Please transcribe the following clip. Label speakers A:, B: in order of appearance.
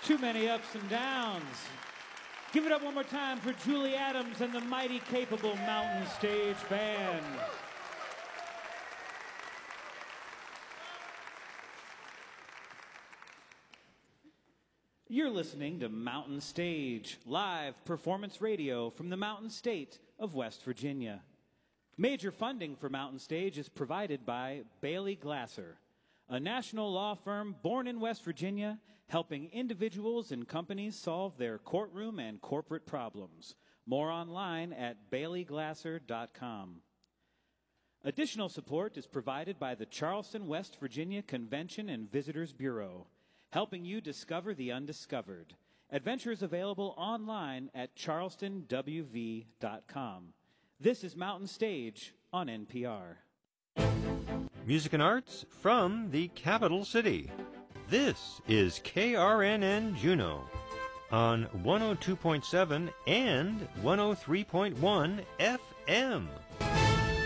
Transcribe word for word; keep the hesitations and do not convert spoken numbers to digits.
A: Too many ups and downs. Give it up one more time for Julie Adams and the mighty capable Mountain Stage Band. You're listening to Mountain Stage, live performance radio from the Mountain State of West Virginia. Major funding for Mountain Stage is provided by Bailey Glasser, a national law firm born in West Virginia, helping individuals and companies solve their courtroom and corporate problems. More online at bailey glasser dot com. Additional support is provided by the Charleston, West Virginia Convention and Visitors Bureau, helping you discover the undiscovered. Adventures available online at charleston w v dot com. This is Mountain Stage on N P R.
B: Music and arts from the capital city. This is K R N N Juneau on one oh two point seven and one oh three point one F M.